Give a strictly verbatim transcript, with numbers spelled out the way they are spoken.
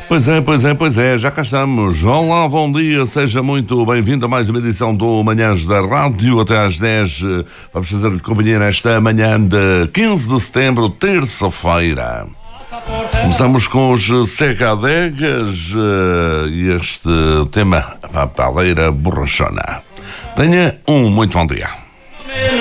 Pois é, pois é, pois é, já cá estamos. Olá, bom dia, seja muito bem-vindo a mais uma edição do Manhãs da Rádio. Até às dez, vamos fazer-lhe companhia nesta manhã de quinze de setembro, terça-feira. Começamos com os Secadegas e este tema, a paleira borrachona. Tenha um muito bom dia.